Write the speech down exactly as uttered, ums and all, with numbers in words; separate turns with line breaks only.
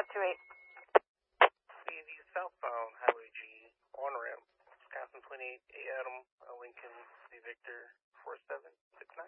two eight.
C V southbound Highway G, on ramp, Wisconsin twenty-eight, A Adam, uh, Lincoln, C Victor, four seven six nine.